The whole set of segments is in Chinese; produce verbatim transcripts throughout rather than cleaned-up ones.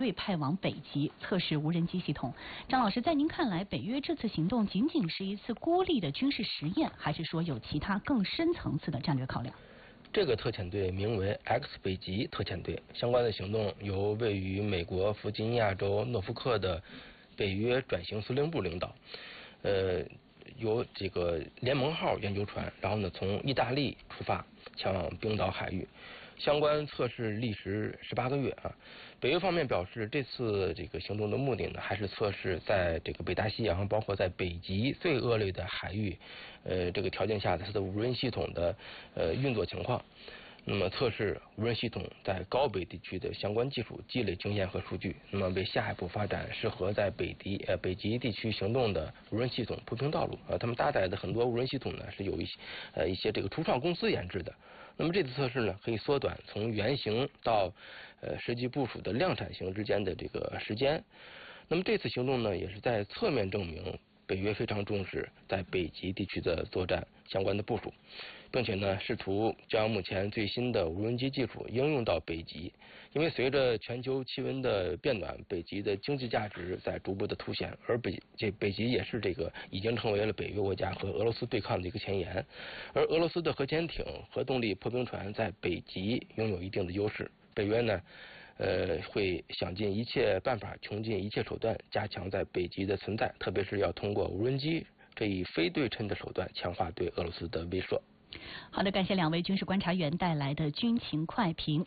队派往北极测试无人机系统。张老师，在您看来，北约这次行动仅仅是一次孤立的军事实验，还是说有其他更深层次的战略考量？ 这个特遣队名为 X 北极特遣队，相关的行动由位于美国弗吉尼亚州诺福克的北约转型司令部领导，呃，由这个联盟号研究船，然后呢从意大利出发前往冰岛海域。相关测试历时十八个月啊。北约方面表示，这次这个行动的目的呢，还是测试在这个北大西洋，包括在北极最恶劣的海域，呃，这个条件下它的无人系统的呃运作情况。那么测试无人系统在高北地区的相关技术，积累经验和数据，那么为下一步发展适合在北极呃北极地区行动的无人系统铺平道路啊。他们搭载的很多无人系统呢，是有一些呃一些这个初创公司研制的。那么这次测试呢，可以缩短从原型到呃实际部署的量产型之间的这个时间。那么这次行动呢，也是在侧面证明北约非常重视在北极地区的作战相关的部署，并且呢，试图将目前最新的无人机技术应用到北极。因为随着全球气温的变暖，北极的经济价值在逐步的凸显，而北这北极也是这个已经成为了北约国家和俄罗斯对抗的一个前沿。而俄罗斯的核潜艇、核动力破冰船在北极拥有一定的优势。北约呢，呃，会想尽一切办法，穷尽一切手段，加强在北极的存在，特别是要通过无人机这一非对称的手段，强化对俄罗斯的威慑。 好的，感谢两位军事观察员带来的军情快评。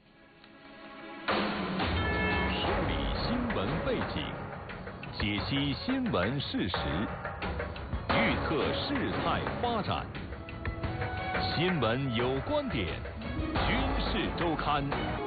梳理新闻背景，解析新闻事实，预测事态发展。新闻有观点，军事周刊。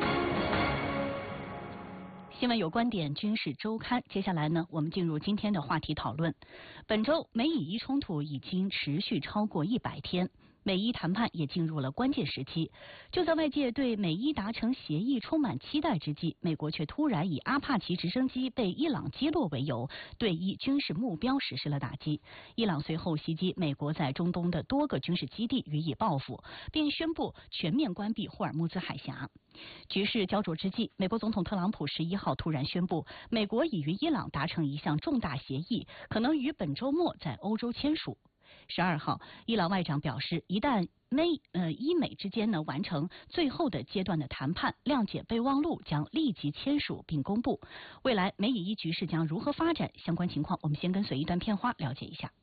新闻有观点，军事周刊。接下来呢，我们进入今天的话题讨论。本周美以伊冲突已经持续超过一百天。美伊谈判也进入了关键时期，就在外界对美伊达成协议充满期待之际，美国却突然以阿帕奇直升机被伊朗击落为由，对伊军事目标实施了打击。伊朗随后袭击美国在中东的多个军事基地，予以报复，并宣布全面关闭霍尔木兹海峡。局势焦灼之际，美国总统特朗普十一号突然宣布，美国已与伊朗达成一项重大协议，可能于本周末在欧洲签署。十二号，伊朗外长表示，一旦美呃伊美之间呢完成最后的阶段的谈判，谅解备忘录将立即签署并公布。未来美以伊局势将如何发展？相关情况，我们先跟随一段片花了解一下。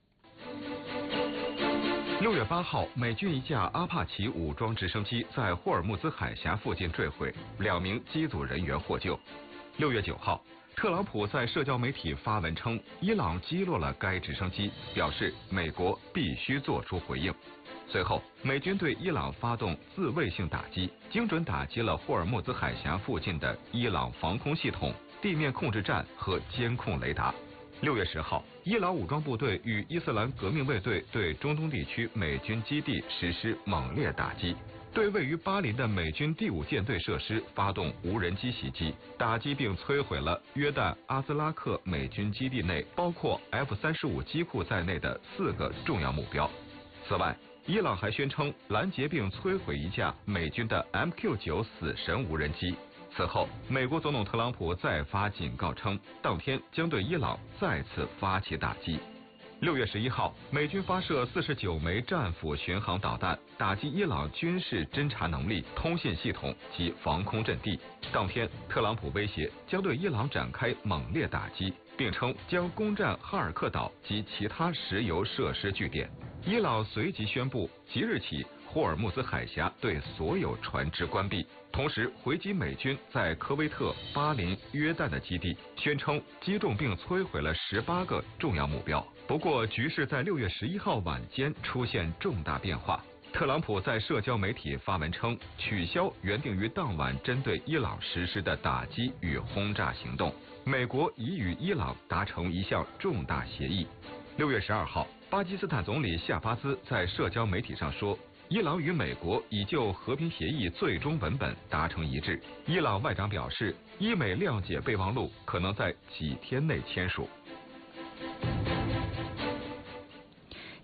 六月八号，美军一架阿帕奇武装直升机在霍尔木兹海峡附近坠毁，两名机组人员获救。六月九号。特朗普在社交媒体发文称，伊朗击落了该直升机，表示美国必须做出回应。随后，美军对伊朗发动自卫性打击，精准打击了霍尔木兹海峡附近的伊朗防空系统、地面控制站和监控雷达。六月十号，伊朗武装部队与伊斯兰革命卫队对中东地区美军基地实施猛烈打击，对位于巴林的美军第五舰队设施发动无人机袭击，打击并摧毁了约旦阿兹拉克美军基地内包括 F 三十五 机库在内的四个重要目标。此外，伊朗还宣称拦截并摧毁一架美军的 M Q 九 死神无人机。此后，美国总统特朗普再发警告称，当天将对伊朗再次发起打击。六月十一号，美军发射四十九枚战斧巡航导弹，打击伊朗军事侦察能力、通信系统及防空阵地。当天，特朗普威胁将对伊朗展开猛烈打击，并称将攻占哈尔克岛及其他石油设施据点。伊朗随即宣布，即日起霍尔木兹海峡对所有船只关闭，同时回击美军在科威特、巴林、约旦的基地，宣称击中并摧毁了十八个重要目标。不过，局势在六月十一号晚间出现重大变化。特朗普在社交媒体发文称，取消原定于当晚针对伊朗实施的打击与轰炸行动。美国已与伊朗达成一项重大协议。六月十二号，巴基斯坦总理夏巴兹在社交媒体上说，伊朗与美国已就和平协议最终文本达成一致。伊朗外长表示，伊美谅解备忘录可能在几天内签署。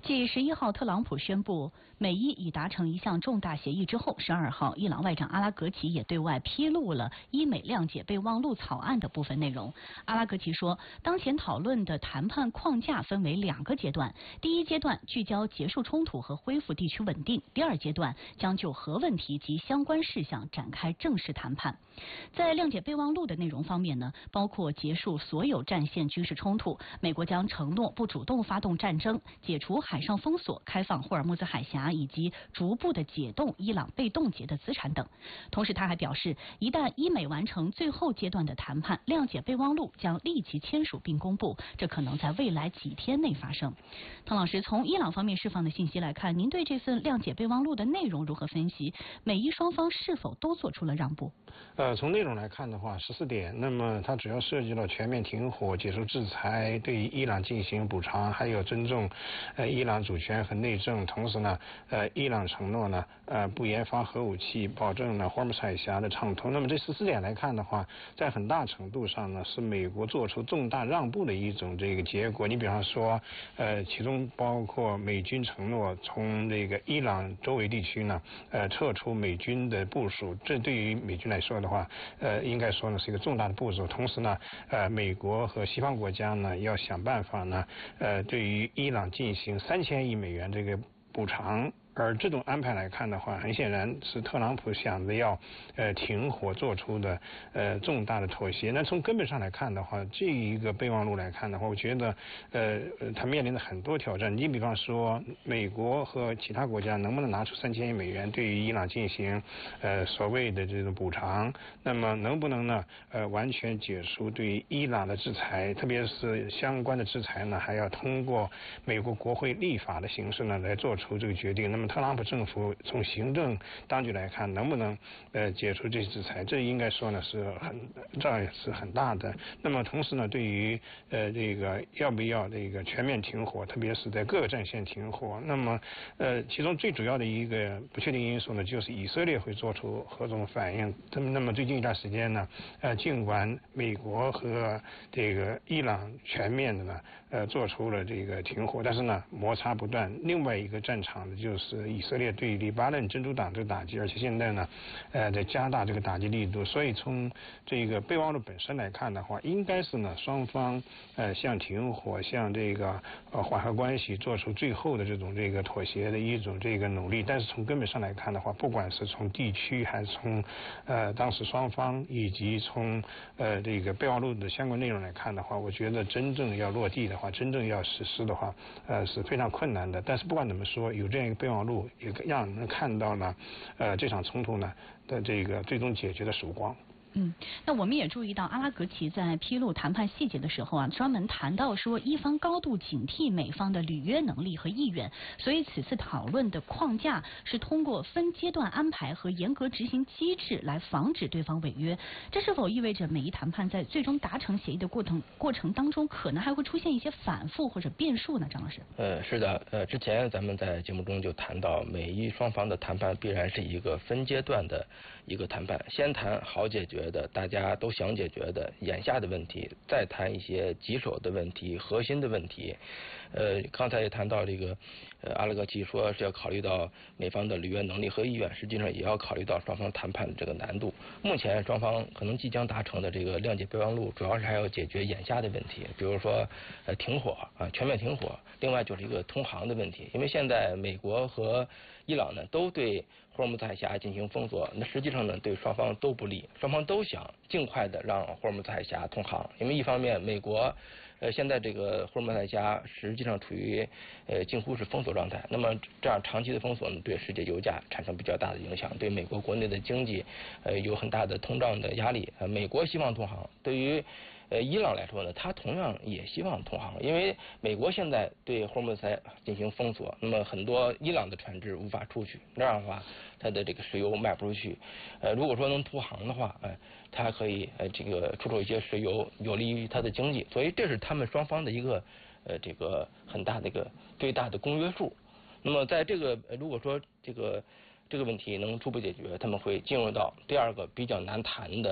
继十一号特朗普宣布美伊已达成一项重大协议之后，十二号伊朗外长阿拉格齐也对外披露了伊美谅解备忘录草案的部分内容。阿拉格齐说，当前讨论的谈判框架分为两个阶段，第一阶段聚焦结束冲突和恢复地区稳定，第二阶段将就核问题及相关事项展开正式谈判。在谅解备忘录的内容方面呢，包括结束所有战线军事冲突，美国将承诺不主动发动战争，解除海上封锁，开放霍尔木兹海峡，以及逐步的解冻伊朗被冻结的资产等。同时他还表示，一旦伊美完成最后阶段的谈判，谅解备忘录将立即签署并公布，这可能在未来几天内发生。滕老师，从伊朗方面释放的信息来看，您对这份谅解备忘录的内容如何分析？美伊双方是否都做出了让步？ 呃，从内容来看的话，十四点，那么它主要涉及了全面停火、解除制裁、对于伊朗进行补偿，还有尊重呃伊朗主权和内政。同时呢，呃，伊朗承诺呢，呃，不研发核武器，保证呢霍尔木兹海峡的畅通。那么这十四点来看的话，在很大程度上呢，是美国做出重大让步的一种这个结果。你比方说，呃，其中包括美军承诺从这个伊朗周围地区呢，呃，撤出美军的部署，这对于美军来说的话，呃，应该说呢是一个重大的步骤。同时呢，呃，美国和西方国家呢要想办法呢，呃，对于伊朗进行三千亿美元这个补偿。而这种安排来看的话，很显然是特朗普想着要呃停火做出的呃重大的妥协。那从根本上来看的话，这一个备忘录来看的话，我觉得呃它面临着很多挑战。你比方说，美国和其他国家能不能拿出三千亿美元对于伊朗进行呃所谓的这种补偿？那么能不能呢呃完全解除对于伊朗的制裁？特别是相关的制裁呢，还要通过美国国会立法的形式呢来做出这个决定。那么特朗普政府从行政当局来看，能不能呃解除这些制裁？这应该说呢是很障碍是很大的。那么同时呢，对于呃这个要不要这个全面停火，特别是在各个战线停火，那么呃其中最主要的一个不确定因素呢，就是以色列会做出何种反应。那么那么最近一段时间呢，呃尽管美国和这个伊朗全面的呢呃做出了这个停火，但是呢摩擦不断。另外一个战场呢就是以色列对黎巴嫩真主党这个打击，而且现在呢，呃，在加大这个打击力度。所以从这个备忘录本身来看的话，应该是呢双方呃向停火、向这个呃缓和关系做出最后的这种这个妥协的一种这个努力。但是从根本上来看的话，不管是从地区还是从呃当时双方以及从呃这个备忘录的相关内容来看的话，我觉得真正要落地的话，真正要实施的话，呃是非常困难的。但是不管怎么说，有这样一个备忘录，也让人看到了，呃，这场冲突呢的这个最终解决的曙光。 嗯，那我们也注意到阿拉格齐在披露谈判细节的时候啊，专门谈到说，伊方高度警惕美方的履约能力和意愿，所以此次讨论的框架是通过分阶段安排和严格执行机制来防止对方违约。这是否意味着美伊谈判在最终达成协议的过程过程当中，可能还会出现一些反复或者变数呢？张老师？ 呃，是的，呃，之前咱们在节目中就谈到，美伊双方的谈判必然是一个分阶段的一个谈判，先谈好解决的大家都想解决的眼下的问题，再谈一些棘手的问题、核心的问题。呃，刚才也谈到这个，呃，阿拉格齐说是要考虑到美方的履约能力和意愿，实际上也要考虑到双方谈判的这个难度。目前双方可能即将达成的这个谅解备忘录，主要是还要解决眼下的问题，比如说呃停火啊，全面停火。另外就是一个通航的问题，因为现在美国和伊朗呢都对霍尔木兹海峡进行封锁，那实际上呢对双方都不利，双方都想尽快的让霍尔木兹海峡通航，因为一方面美国呃现在这个霍尔木兹海峡实际上处于呃近乎是封锁状态，那么这样长期的封锁呢对世界油价产生比较大的影响，对美国国内的经济呃有很大的通胀的压力。呃美国希望通航，对于呃，伊朗来说呢，他同样也希望通航，因为美国现在对霍尔木兹海峡进行封锁，那么很多伊朗的船只无法出去，那样的话，它的这个石油卖不出去。呃，如果说能通航的话，呃，它可以呃这个出售一些石油，有利于它的经济，所以这是他们双方的一个呃这个很大的一个最大的公约数。那么在这个如果说这个这个问题能初步解决，他们会进入到第二个比较难谈的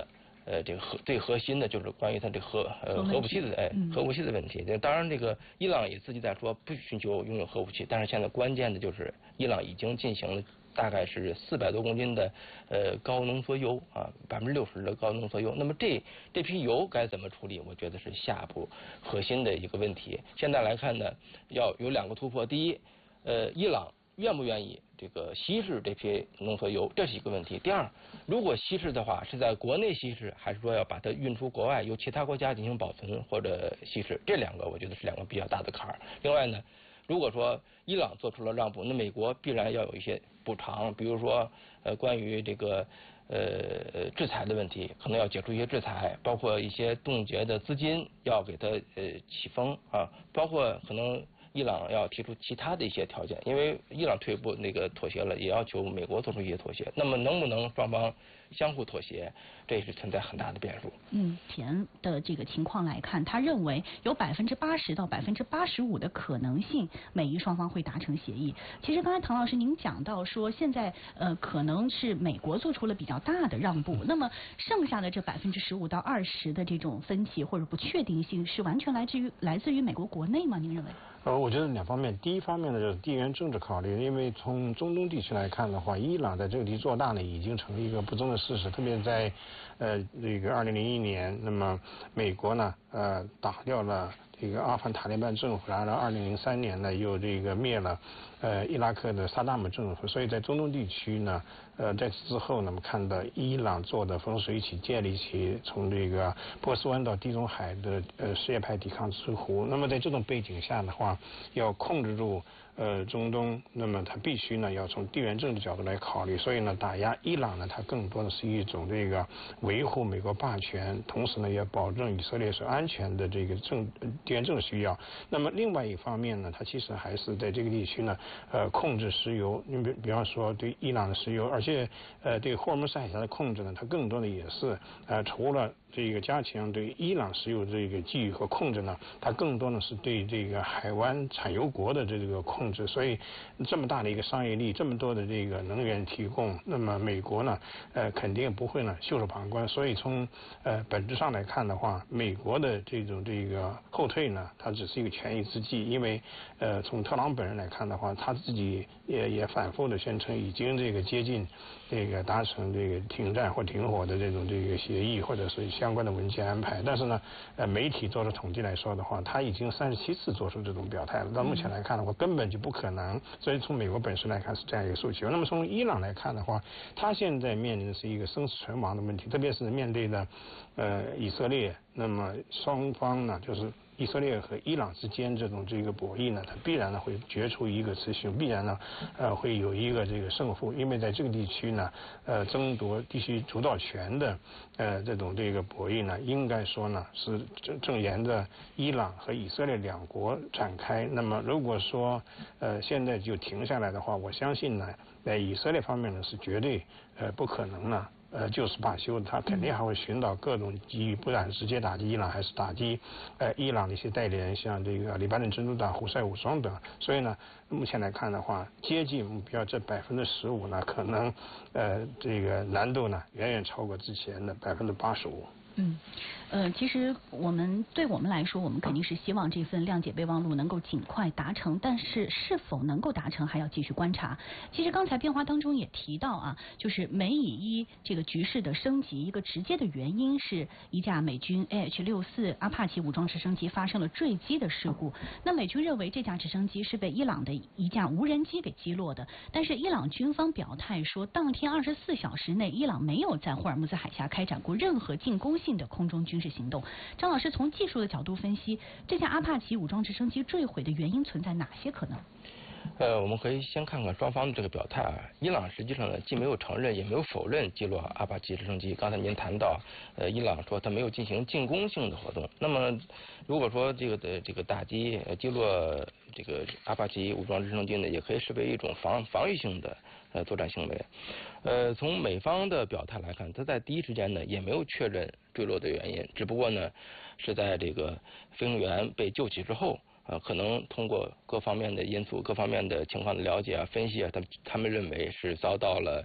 呃这个核最核心的就是关于它这核呃核武器的哎核武器的问题。当然这个伊朗也自己在说不寻求拥有核武器，但是现在关键的就是伊朗已经进行了大概是四百多公斤的呃高浓缩铀啊，百分之六十的高浓缩铀。那么这这批油该怎么处理？我觉得是下一步核心的一个问题。现在来看呢，要有两个突破。第一，呃，伊朗愿不愿意这个稀释这批浓缩铀，这是一个问题。第二，如果稀释的话，是在国内稀释，还是说要把它运出国外，由其他国家进行保存或者稀释？这两个我觉得是两个比较大的坎儿。另外呢，如果说伊朗做出了让步，那美国必然要有一些补偿，比如说呃关于这个呃制裁的问题，可能要解除一些制裁，包括一些冻结的资金要给它呃起封啊，包括可能伊朗要提出其他的一些条件，因为伊朗退一步那个妥协了，也要求美国做出一些妥协。那么能不能双方相互妥协，这是存在很大的变数。 嗯，前的这个情况来看，他认为有百分之八十到百分之八十五的可能性，美伊双方会达成协议。其实刚才唐老师您讲到说，现在呃可能是美国做出了比较大的让步，那么剩下的这百分之十五到二十的这种分歧或者不确定性，是完全来自于来自于美国国内吗？您认为？ 呃，我觉得两方面，第一方面呢就是地缘政治考虑，因为从中东地区来看的话，伊朗在这个地做大呢已经成了一个不争的事实，特别在呃这个二零零一年，那么美国呢呃打掉了这个阿富汗塔利班政府，然后二零零三年呢又这个灭了呃伊拉克的萨达姆政府，所以在中东地区呢呃在此之后呢，我们看到伊朗做的风水起，建立起从这个波斯湾到地中海的呃什叶派抵抗之湖。那么在这种背景下的话，要控制住呃中东，那么它必须呢要从地缘政治角度来考虑，所以呢打压伊朗呢，它更多的是一种这个维护美国霸权，同时呢也保证以色列是安全的这个政地缘政治需要。那么另外一方面呢，它其实还是在这个地区呢呃控制石油，你比比方说对伊朗的石油，而且呃对霍尔木兹海峡的控制呢，它更多的也是呃除了这个加强对伊朗石油这个觊觎和控制呢，它更多呢是对这个海湾产油国的这个控制。所以这么大的一个商业利益，这么多的这个能源提供，那么美国呢呃肯定不会呢袖手旁观。所以从呃本质上来看的话，美国的这种这个后退呢，它只是一个权宜之计。因为呃从特朗普本人来看的话，他自己也也反复的宣称已经这个接近这个达成这个停战或停火的这种这个协议，或者是相关的文件安排。但是呢呃媒体做的统计来说的话，他已经三十七次做出这种表态了，到目前来看的话根本就不可能。所以从美国本身来看是这样一个诉求。那么从伊朗来看的话，他现在面临的是一个生死存亡的问题，特别是面对的呃以色列，那么双方呢就是以色列和伊朗之间这种这个博弈呢，它必然呢会决出一个雌雄，必然呢呃会有一个这个胜负。因为在这个地区呢呃争夺地区主导权的呃这种这个博弈呢，应该说呢是正正沿着伊朗和以色列两国展开。那么如果说呃现在就停下来的话，我相信呢在以色列方面呢是绝对呃不可能呢呃，就是罢休，他肯定还会寻找各种机遇，不管直接打击伊朗，还是打击呃伊朗的一些代理人，像这个黎巴嫩真主党、胡塞武装等。所以呢，目前来看的话，接近目标这百分之十五呢，可能呃这个难度呢远远超过之前的百分之八十五。 嗯，呃，其实我们对我们来说，我们肯定是希望这份谅解备忘录能够尽快达成，但是是否能够达成还要继续观察。其实刚才变化当中也提到啊，就是美以伊这个局势的升级，一个直接的原因是一架美军 A H 六十四阿帕奇武装直升机发生了坠机的事故。那美军认为这架直升机是被伊朗的一架无人机给击落的，但是伊朗军方表态说，当天二十四小时内，伊朗没有在霍尔木兹海峡开展过任何进攻性的空中军事行动。张老师从技术的角度分析，这架阿帕奇武装直升机坠毁的原因存在哪些可能？ 呃，我们可以先看看双方的这个表态啊。伊朗实际上呢，既没有承认，也没有否认击落阿帕奇直升机。刚才您谈到，呃，伊朗说他没有进行进攻性的活动。那么，如果说这个的这个打击呃击落这个阿帕奇武装直升机呢，也可以视为一种防防御性的呃作战行为。呃，从美方的表态来看，他在第一时间呢也没有确认坠落的原因，只不过呢是在这个飞行员被救起之后。呃，可能通过各方面的因素、各方面的情况的了解啊、分析啊，他他们认为是遭到了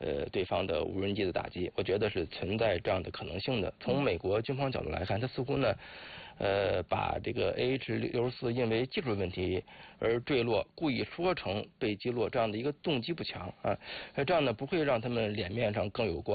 呃对方的无人机的打击，我觉得是存在这样的可能性的。从美国军方角度来看，他似乎呢。呃，把这个 A H 六十四因为技术问题而坠落，故意说成被击落这样的一个动机不强啊，这样呢不会让他们脸面上更有光。